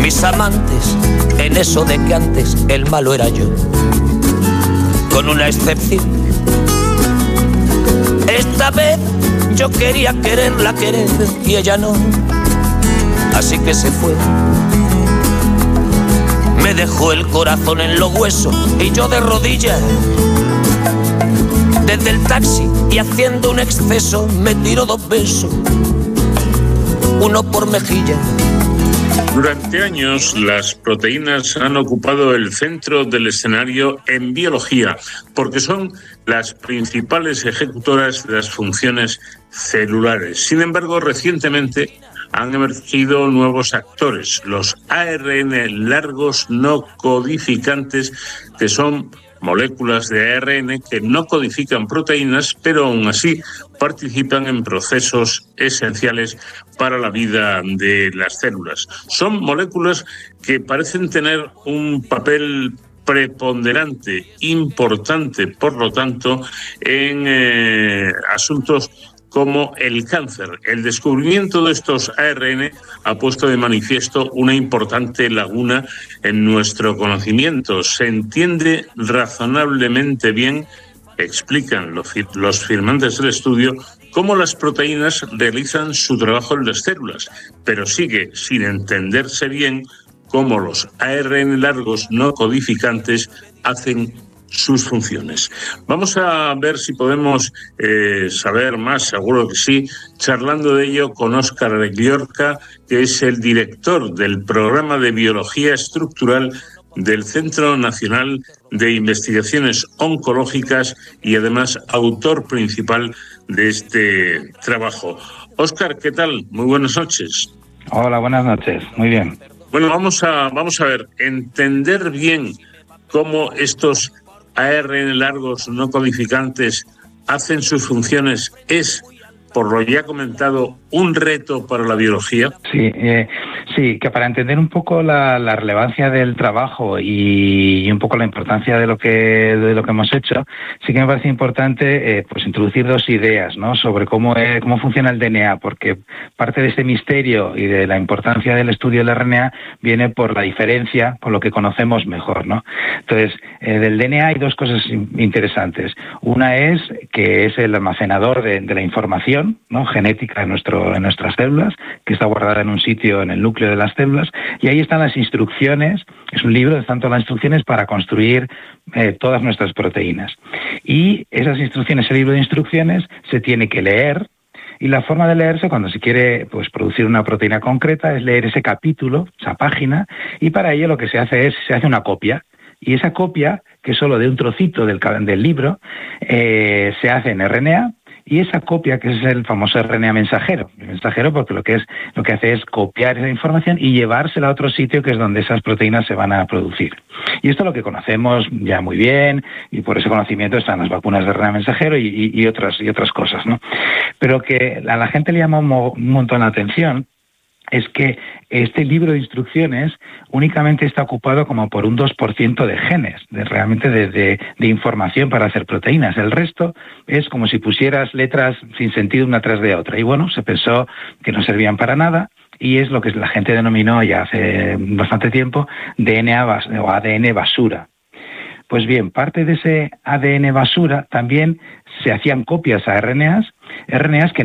mis amantes en eso de que antes el malo era yo, con una excepción. Esta vez yo quería quererla querer y ella no, así que se fue. Me dejó el corazón en los huesos y yo de rodillas desde el taxi, y haciendo un exceso me tiró 2 besos, uno por mejilla. Durante años, las proteínas han ocupado el centro del escenario en biología, porque son las principales ejecutoras de las funciones celulares. Sin embargo, recientemente han emergido nuevos actores, los ARN largos no codificantes, que son moléculas de ARN que no codifican proteínas, pero aún así participan en procesos esenciales para la vida de las células. Son moléculas que parecen tener un papel preponderante, importante, por lo tanto, en asuntos como el cáncer. El descubrimiento de estos ARN ha puesto de manifiesto una importante laguna en nuestro conocimiento. Se entiende razonablemente bien, explican los firmantes del estudio, cómo las proteínas realizan su trabajo en las células, pero sigue sin entenderse bien cómo los ARN largos no codificantes hacen sus funciones. Vamos a ver si podemos saber más, seguro que sí, charlando de ello con Óscar Llorca, que es el director del programa de Biología Estructural del Centro Nacional de Investigaciones Oncológicas y además autor principal de este trabajo. Óscar, ¿qué tal? Muy buenas noches. Hola, buenas noches. Muy bien. Bueno, vamos a ver, entender bien cómo estos ARN largos no codificantes hacen sus funciones es, por lo ya comentado, un reto para la biología. Sí, que para entender un poco la relevancia del trabajo y un poco la importancia de lo que hemos hecho, sí que me parece importante pues introducir 2 ideas, ¿no?, sobre cómo funciona el DNA, porque parte de este misterio y de la importancia del estudio del RNA viene por la diferencia con lo que conocemos mejor, ¿no? Entonces, del DNA hay 2 cosas interesantes. Una es que es el almacenador de la información, ¿no?, genética en nuestras células, que está guardada en un sitio en el núcleo de las células, y ahí están las instrucciones. Es un libro, están todas las instrucciones para construir todas nuestras proteínas. Y esas instrucciones, ese libro de instrucciones, se tiene que leer, y la forma de leerse, cuando se quiere pues producir una proteína concreta, es leer ese capítulo, esa página, y para ello lo que se hace una copia. Y esa copia, que es solo de un trocito del libro, se hace en RNA. Y esa copia, que es el famoso RNA mensajero, porque lo que hace es copiar esa información y llevársela a otro sitio, que es donde esas proteínas se van a producir. Y esto es lo que conocemos ya muy bien, y por ese conocimiento están las vacunas de RNA mensajero y otras cosas, ¿no? Pero que a la gente le llama un montón la atención es que este libro de instrucciones únicamente está ocupado como por un 2% de genes, de información para hacer proteínas. El resto es como si pusieras letras sin sentido una tras de otra. Y bueno, se pensó que no servían para nada, y es lo que la gente denominó ya hace bastante tiempo DNA o ADN basura. Pues bien, parte de ese ADN basura también se hacían copias a RNAs que